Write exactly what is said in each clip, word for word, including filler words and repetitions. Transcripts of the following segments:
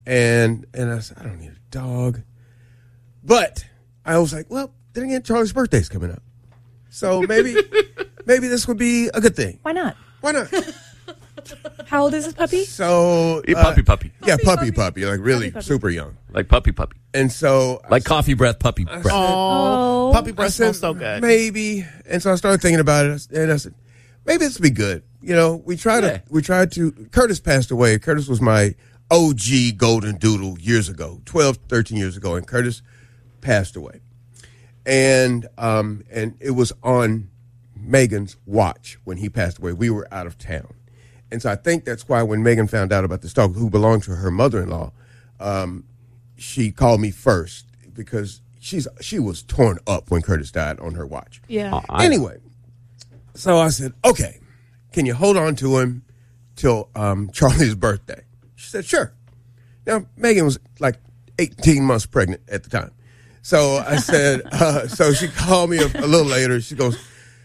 And and I said, I don't need a dog. But I was like, well, then again, Charlie's birthday's coming up. So maybe maybe this would be a good thing. Why not? Why not? How old is this puppy? So A uh, puppy puppy. Yeah, Puppy, puppy puppy. puppy, like really Puppy, puppy. super young. Like puppy puppy. And so Like coffee breath puppy breath. Oh, puppy I breath said, smells so good. maybe. And so I started thinking about it, and I said, maybe this would be good. You know, we tried Yeah. to, we tried to, Curtis passed away. Curtis was my O G golden doodle years ago, twelve, thirteen years ago, and Curtis passed away. And, um, and it was on Megan's watch when he passed away. We were out of town. And so I think that's why when Megan found out about this dog, who belonged to her mother-in-law, um, she called me first because she's she was torn up when Curtis died on her watch. Yeah. Oh, I- Anyway, so I said, okay, can you hold on to him till um, Charlie's birthday? She said, sure. Now, Megan was like eighteen months pregnant at the time. So I said, uh, so she called me a, a little later. She goes,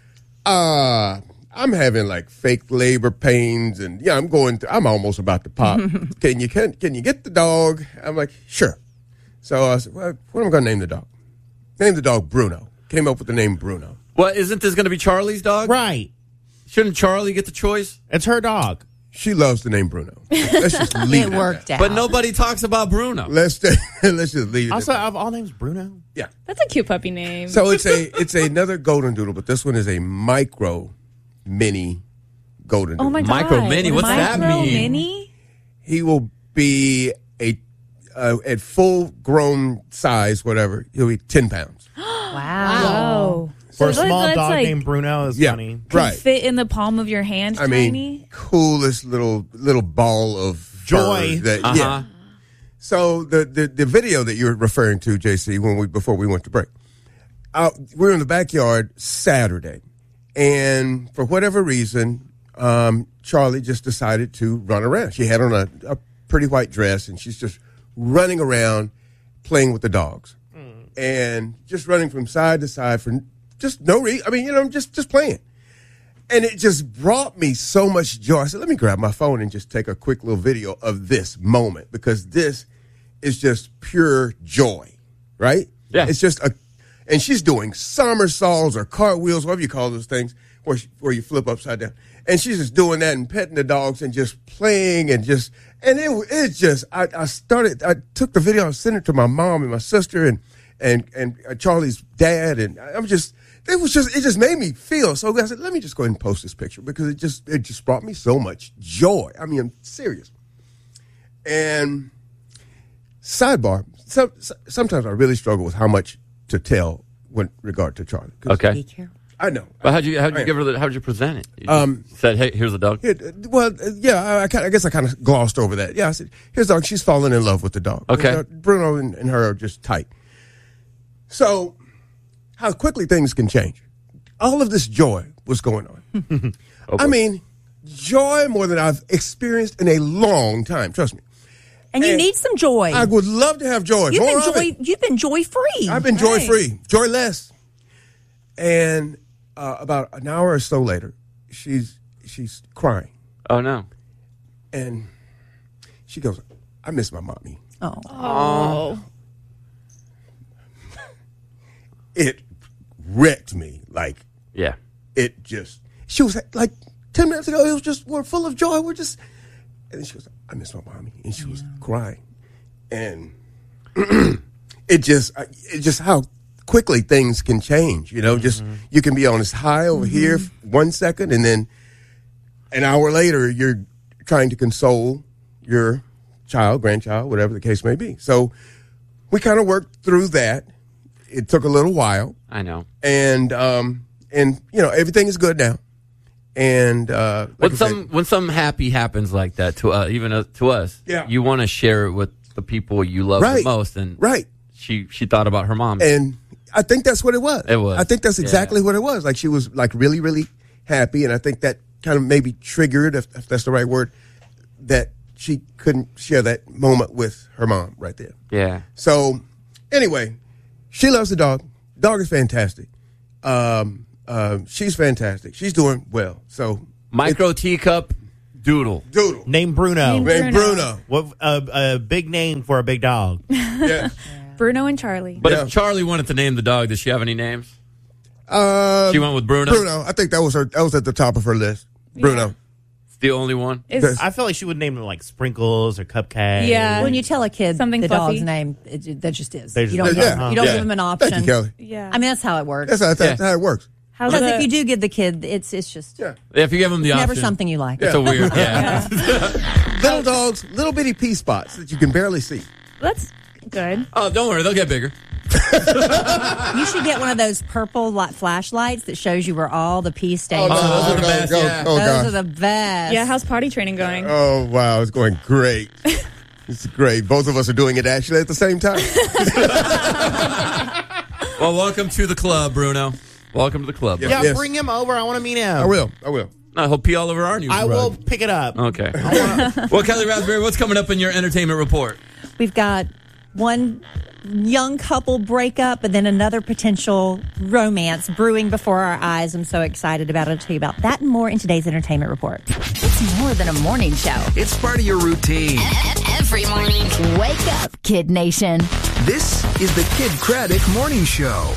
uh, I'm having like fake labor pains, and yeah, I'm going. Through, I'm almost about to pop. Can you can can you get the dog? I'm like, sure. So I said, well, what am I going to name the dog? Name the dog Bruno. Came up with the name Bruno. Well, isn't this going to be Charlie's dog? Right. Shouldn't Charlie get the choice? It's her dog. She loves the name Bruno. Let's just leave It it. worked out. But nobody talks about Bruno. Let's let's just leave it. Also, at that. of all names, Bruno. Yeah. That's a cute puppy name. So it's a it's another golden doodle, but this one is a micro mini golden doodle. oh my god. Micro mini, what's that Micro mean? mini? He will be a uh, at full grown size, whatever. He'll be ten pounds. Wow. For a So small that's dog like, named Bruno is Yeah. funny. can Right. fit in the palm of your hand, I mean, tiny. coolest little little ball of Joy. fur That, Uh-huh. Yeah. So the, the the video that you're referring to, J C, when we before we went to break, uh, we were in the backyard Saturday, and for whatever reason, um, Charlie just decided to run around. She had on a, a pretty white dress, and she's just running around, playing with the dogs, and just running from side to side for just no reason. I mean, you know, just just playing. And it just brought me so much joy. I said, let me grab my phone and just take a quick little video of this moment, because this is just pure joy, right? Yeah. It's just a, and she's doing somersaults or cartwheels, whatever you call those things, where, she, where you flip upside down. And she's just doing that and petting the dogs and just playing and just, and it it just, I, I started, I took the video, I sent it to my mom and my sister and, and, and uh, Charlie's dad. And I'm just, it was just, it just made me feel so good. I said, let me just go ahead and post this picture, because it just, it just brought me so much joy. I mean, I'm serious. And sidebar, some, sometimes I really struggle with how much to tell with regard to Charlie. 'Cause Okay. I know. Well, how'd you how'd you I- give her the, how'd you present it? You Um, said, hey, here's the dog. Here, well, uh, yeah, I, I, kinda, I guess I kind of glossed over that. Yeah, I said, here's the dog. She's falling in love with the dog. Okay. Uh, Bruno and, and her are just tight. So, how quickly things can change. All of this joy was going on. Oh, I boy. mean, joy more than I've experienced in a long time. Trust me. And you and need some joy. I would love to have joy. you've more been of joy. it. You've been joy free. I've been joy free, joyless. And uh, about an hour or so later, she's she's crying. Oh no. And she goes, I miss my mommy. Oh. Oh. It wrecked me. Like, Yeah. it just, she was like, ten minutes ago, it was just, we're full of joy. We're just, and then she was, I miss my mommy. And she was crying. And it just, it just how quickly things can change, you know, just, you can be on this high over here one second, and then an hour later, you're trying to console your child, grandchild, whatever the case may be. So we kind of worked through that. It took a little while, I know. and um, and you know, everything is good now. And uh, like When I said, some when something happy happens like that to uh, even uh, to us, Yeah. you want to share it with the people you love Right. the most. And right, she she thought about her mom. and I think that's what it was. It was. I think that's exactly Yeah. what it was. Like, she was like really, really happy, and I think that kind of maybe triggered, if, if that's the right word, that she couldn't share that moment with her mom right there. yeah. So anyway, she loves the dog. Dog is fantastic. Um, uh, she's fantastic. She's doing well. So Micro teacup Doodle. Doodle. Named Bruno. Named Named Bruno. Bruno. What a, a big name for a big dog. Yeah. Bruno and Charlie. But Yeah. if Charlie wanted to name the dog, does she have any names? Uh, She went with Bruno. Bruno. I think that was her. That was at the top of her list. Bruno. It's the only one. Is, I feel like she would name them like Sprinkles or Cupcake. Yeah. When you tell a kid Something the fluffy. dog's name, it, that just is. They You just- don't, Yeah. you don't Yeah. give them an Thank option. you, Kelly. yeah. I mean, that's how it works. That's how, that's Yeah. how it works. How's Because the- if you do give the kid, it's it's just Yeah. If you give them the never option, something you like. It's a weird. Yeah. Little dogs, little bitty pea spots that you can barely see. That's good. Oh, don't worry, they'll get bigger. You should get one of those purple light flashlights that shows you where all the pea stains no. are. those are the go, best, go, yeah. Oh, Those gosh. are the best. Yeah, how's potty training going? Oh, wow. It's going great. It's great. Both of us are doing it actually at the same time. Well, welcome to the club, Bruno. Welcome to the club. Yeah. Yeah, Yes. bring him over. I want to meet him. I will. I will. No, he'll pee all over our news. I will pick it up. Okay. Well, Kelly Raspberry, what's coming up in your entertainment report? We've got one young couple breakup and then another potential romance brewing before our eyes. I'm so excited about it. I'll tell you about that and more in today's entertainment report. It's more than a morning show. It's part of your routine. Every morning. Wake up, Kid Nation. This is the Kid Craddock Morning Show.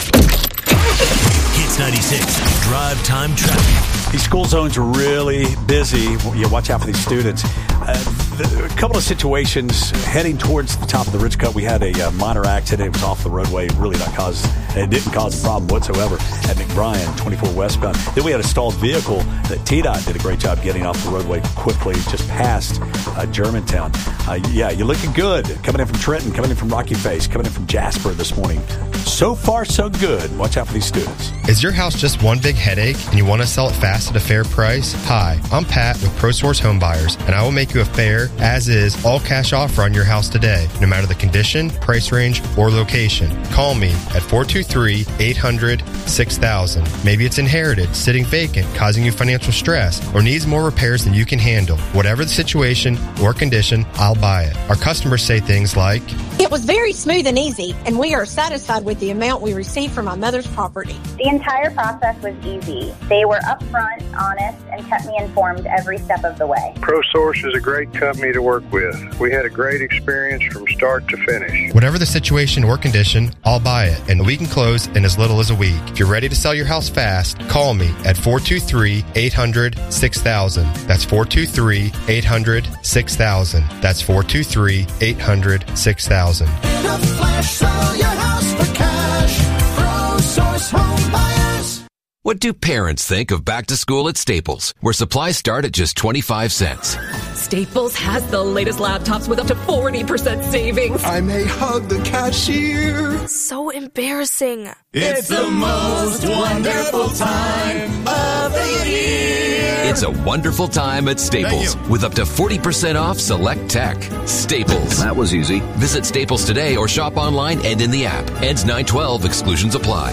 Hits ninety-six. Drive time traffic. These school zones are really busy. You watch out for these students. Uh, the, a couple of situations heading towards the top of the Ridge Cut. We had a uh, minor accident. It was off the roadway. Really not cause. It didn't cause a problem whatsoever at McBrien, twenty-four westbound. Then we had a stalled vehicle that T DOT did a great job getting off the roadway quickly, just past uh, Germantown. Uh, yeah, you're looking good. Coming in from Trenton, coming in from Rocky Face, coming in from Jasper this morning. So far, so good. Watch out for these students. Is your house just one big headache and you want to sell it fast at a fair price? Hi, I'm Pat with ProSource Home Buyers, and I will make you a fair, as-is, all-cash offer on your house today, no matter the condition, price range, or location. Call me at four two three, eight hundred, six thousand. Maybe it's inherited, sitting vacant, causing you financial stress, or needs more repairs than you can handle. Whatever the situation or condition, I'll buy it. Our customers say things like, "It was very smooth and easy, and we are satisfied with the amount we received from my mother's property." The entire process was easy. They were upfront, honest, and kept me informed every step of the way. ProSource is a great company to work with. We had a great experience from start to finish. whatever the situation or condition, I'll buy it, and we can close in as little as a week. If you're ready to sell your house fast, call me at four two three, eight hundred, six thousand. That's four two three, eight hundred, six thousand. That's four two three, eight hundred, six thousand. Flash, sell your house for cash. ProSource Home Buyers. What do parents think of back to school at Staples, where supplies start at just twenty-five cents? Staples has the latest laptops with up to forty percent savings. I may hug the cashier. So embarrassing. It's the most wonderful time of the year. It's a wonderful time at Staples with up to forty percent off select tech. Staples. That was easy. Visit Staples today or shop online and in the app. Ends nine twelve. Exclusions apply.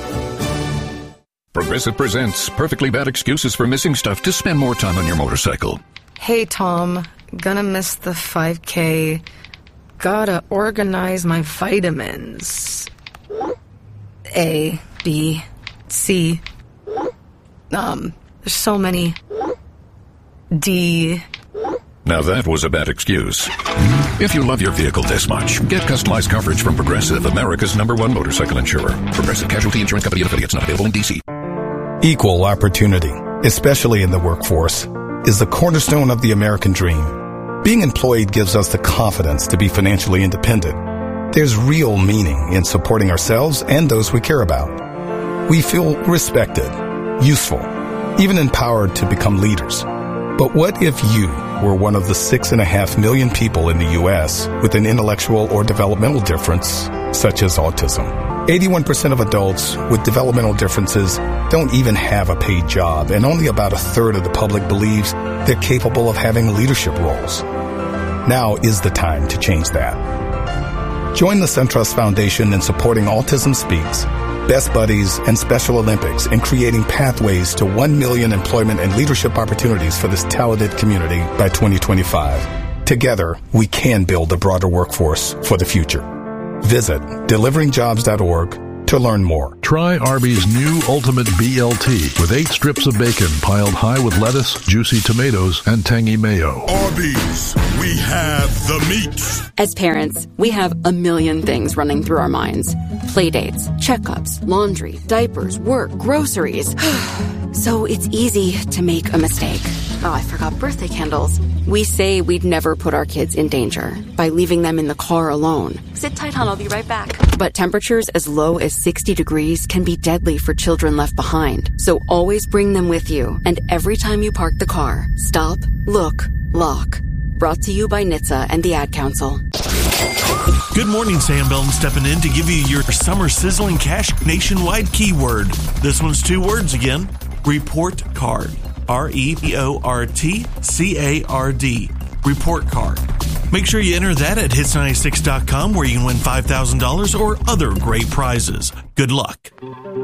Progressive presents Perfectly Bad Excuses for Missing Stuff to Spend More Time on Your Motorcycle. Hey, Tom. Gonna miss the five K. Gotta organize my vitamins. A, B, C. Um, there's so many. D. Now that was a bad excuse. If you love your vehicle this much, get customized coverage from Progressive, America's number one motorcycle insurer. Progressive Casualty Insurance Company and affiliates, not available in D C. Equal opportunity, especially in the workforce, is the cornerstone of the American dream. Being employed gives us the confidence to be financially independent. There's real meaning in supporting ourselves and those we care about. We feel respected, useful, even empowered to become leaders. But what if you were one of the six and a half million people in the U S with an intellectual or developmental difference, such as autism? eighty-one percent of adults with developmental differences don't even have a paid job, and only about a third of the public believes they're capable of having leadership roles. Now is the time to change that. Join the SunTrust Foundation in supporting Autism Speaks, Best Buddies, and Special Olympics in creating pathways to one million employment and leadership opportunities for this talented community by twenty twenty-five. Together, we can build a broader workforce for the future. Visit delivering jobs dot org to to learn more. Try Arby's new Ultimate B L T with eight strips of bacon piled high with lettuce, juicy tomatoes, and tangy mayo. Arby's, we have the meat. As parents, we have a million things running through our minds. Playdates, checkups, laundry, diapers, work, groceries. So it's easy to make a mistake. Oh, I forgot birthday candles. We say we'd never put our kids in danger by leaving them in the car alone. Sit tight, hon, I'll be right back. But temperatures as low as sixty degrees can be deadly for children left behind. So always bring them with you. And every time you park the car, stop, look, lock. Brought to you by N H T S A and the Ad Council. Good morning, Sam Belton stepping in to give you your summer sizzling cash nationwide keyword. This one's two words again. Report card. R E P O R T C A R D. Report card. Make sure you enter that at hits ninety-six dot com where you can win five thousand dollars or other great prizes. Good luck.